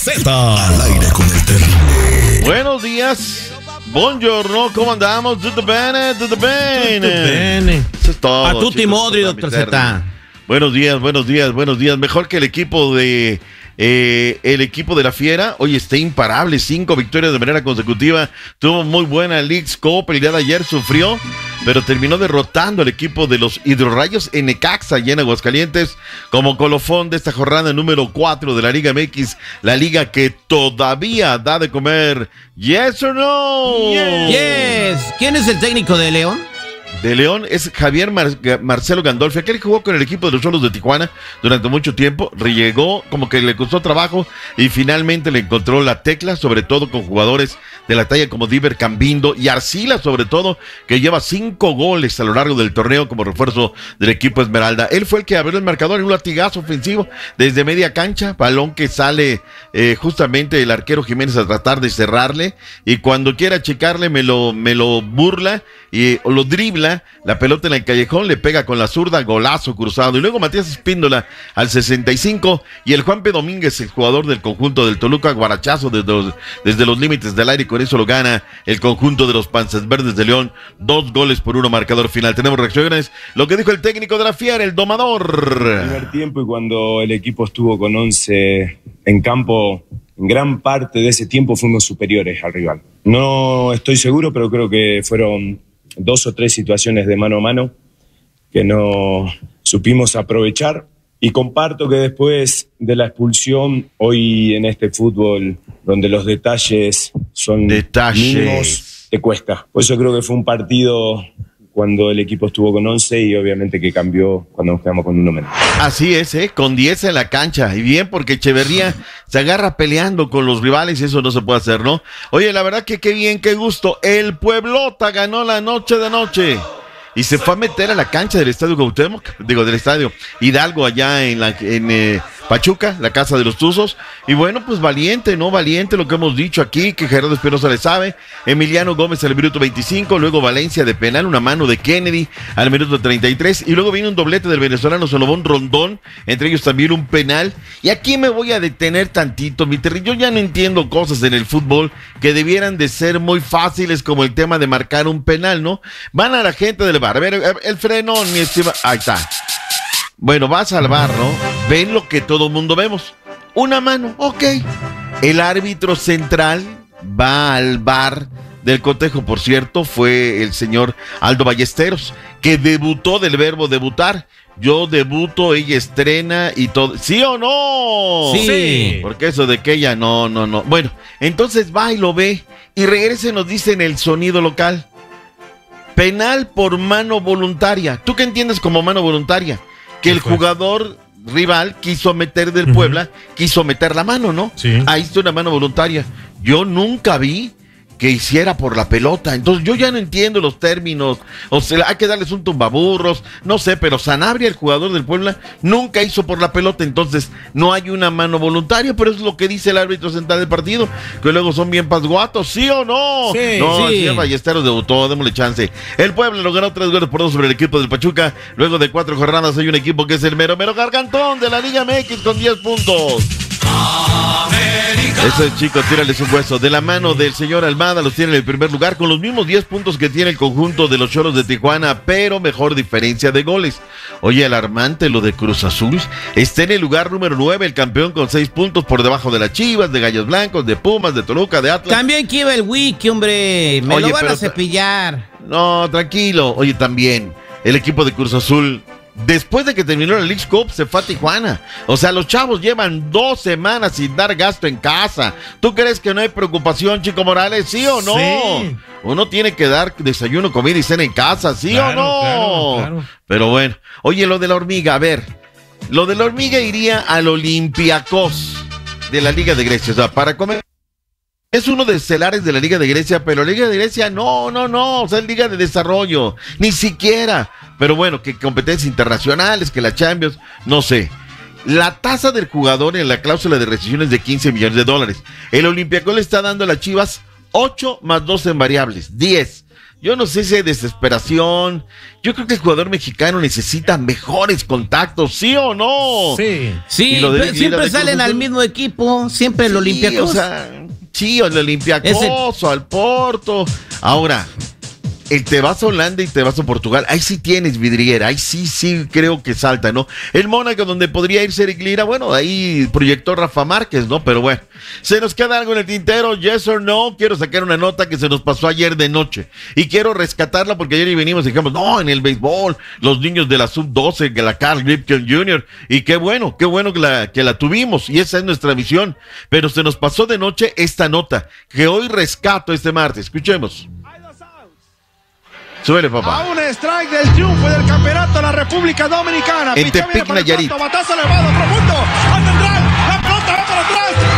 Z al aire con el terrible. Buenos días. Buongiorno, ¿cómo andamos? Tutto bene, tutto bene. Eso es todo. A tutti modri, doctor Z. Buenos días, buenos días, buenos días. Mejor que el equipo de la Fiera. Hoy está imparable, 5 victorias de manera consecutiva. Tuvo muy buena Leagues Cup. El día de ayer sufrió, pero terminó derrotando al equipo de los Hidrorrayos en Necaxa y en Aguascalientes como colofón de esta jornada número 4 de la Liga MX, la liga que todavía da de comer. ¿Yes or no? Yes. ¿Quién es el técnico de León? De León es Javier Marcelo Gandolfi, aquel que jugó con el equipo de los Xolos de Tijuana durante mucho tiempo. Llegó, como que le costó trabajo y finalmente le encontró la tecla, sobre todo con jugadores de la talla como Diver Cambindo y Arcila, sobre todo, que lleva 5 goles a lo largo del torneo como refuerzo del equipo Esmeralda. Él fue el que abrió el marcador en un latigazo ofensivo desde media cancha, balón que sale justamente el arquero Jiménez a tratar de cerrarle, y cuando quiera checarle me lo burla o lo dribla. La pelota en el callejón, le pega con la zurda, golazo cruzado. Y luego Matías Espíndola al 65 y el Juanpe Domínguez, el jugador del conjunto del Toluca, guarachazo desde los límites del aire, y con eso lo gana el conjunto de los Panzas Verdes de León. 2-1 marcador final. Tenemos reacciones, lo que dijo el técnico de la Fiera, el domador. Primer tiempo, y cuando el equipo estuvo con 11 en campo, en gran parte de ese tiempo fuimos superiores al rival. No estoy seguro, pero creo que fueron 2 o 3 situaciones de mano a mano que no supimos aprovechar, y comparto que después de la expulsión, hoy en este fútbol donde los detalles son mínimos, te cuesta. Por eso creo que fue un partido cuando el equipo estuvo con 11 y obviamente que cambió cuando nos quedamos con uno menos. Así es, con 10 en la cancha, y bien, porque Echeverría se agarra peleando con los rivales y eso no se puede hacer, ¿no? Oye, la verdad que qué bien, qué gusto. El Pueblota ganó la noche de noche y se fue a meter a la cancha del Estadio Cuauhtémoc, del Estadio Hidalgo, allá en Pachuca, la casa de los Tuzos. Y bueno, pues valiente, ¿no? Valiente lo que hemos dicho aquí, que Gerardo Espinosa le sabe. Emiliano Gómez al minuto 25, luego Valencia de penal, una mano de Kennedy al minuto 33, y luego viene un doblete del venezolano Salomón Rondón, entre ellos también un penal. Y aquí me voy a detener tantito, mi Terry. Yo ya no entiendo cosas en el fútbol que debieran de ser muy fáciles, como el tema de marcar un penal, ¿no? Van a la gente del VAR, a ver, el frenón, mi estima, ahí está. Bueno, vas al VAR, ¿no? Ven lo que todo mundo vemos. Una mano, ok. El árbitro central va al VAR del cotejo, por cierto, fue el señor Aldo Ballesteros, que debutó del verbo debutar. Yo debuto, ella estrena y todo. ¿Sí o no? Sí. Porque eso de que ella no. Bueno, entonces va y lo ve y regresa y nos dice en el sonido local: penal por mano voluntaria. ¿Tú qué entiendes como mano voluntaria? Que el jugador rival quiso meter del Puebla, quiso meter la mano, ¿no? Sí. Ahí está una mano voluntaria. Yo nunca vi que hiciera por la pelota, entonces yo ya no entiendo los términos, o sea, hay que darles un tumbaburros, no sé, pero Sanabria, el jugador del Puebla, nunca hizo por la pelota, entonces no hay una mano voluntaria, pero es lo que dice el árbitro central del partido, que luego son bien pasguatos, ¿sí o no? Sí, no, sí. El señor Ballesteros debutó, démosle chance. El Puebla lo ganó 3-2 sobre el equipo del Pachuca. Luego de 4 jornadas hay un equipo que es el mero gargantón de la Liga MX con 10 puntos. Ese chico, tírales un hueso. De la mano del señor Almada los tiene en el primer lugar con los mismos 10 puntos que tiene el conjunto de los Xolos de Tijuana, pero mejor diferencia de goles. Oye, alarmante lo de Cruz Azul. Está en el lugar número 9, el campeón con 6 puntos por debajo de las Chivas, de Gallos Blancos, de Pumas, de Toluca, de Atlas. También que iba el Wiki, hombre. Me Oye, lo van pero a cepillar. No, tranquilo. Oye, también el equipo de Cruz Azul, después de que terminó la Leagues Cup, se fue a Tijuana. O sea, los chavos llevan 2 semanas sin dar gasto en casa. ¿Tú crees que no hay preocupación, Chico Morales? ¿Sí o no? Sí. Uno tiene que dar desayuno, comida y cena en casa, ¿sí o no? Claro. Pero bueno, oye, lo de la hormiga, a ver. Lo de la hormiga iría al Olympiacos de la Liga de Grecia. O sea, para comer. Es uno de los celares de la Liga de Grecia, pero la Liga de Grecia no, o sea, es Liga de Desarrollo, ni siquiera. Pero bueno, que competencias internacionales, que la Champions, no sé. La tasa del jugador en la cláusula de rescisión es de $15 millones. El Olympiacos le está dando a las Chivas 8 más 2 en variables, 10. yo no sé si hay desesperación. Yo creo que el jugador mexicano necesita mejores contactos, ¿sí o no? Sí. Sí, Y lo de siempre Cruz salen Azul. al mismo equipo, siempre el Olympiacos. O sea, sí, o el Olympiacos, o al Porto. Ahora, te vas a Holanda y te vas a Portugal, ahí sí tienes vidriera, ahí sí creo que salta, ¿no? El Mónaco, donde podría irse Eric Lira, bueno, ahí proyectó Rafa Márquez, ¿no? Pero bueno, ¿se nos queda algo en el tintero? Yes or no. Quiero sacar una nota que se nos pasó ayer de noche y quiero rescatarla porque ayer venimos y dijimos, no, en el béisbol, los niños de la sub-12, que la Carl Ripken Jr., y qué bueno que la tuvimos y esa es nuestra visión, pero se nos pasó de noche esta nota que hoy rescato este martes. Escuchemos. Súbele, papá. A un strike del triunfo del campeonato de la República Dominicana. En Tepic, Nayarit. Batazo elevado, profundo. Al central. La pelota va para atrás.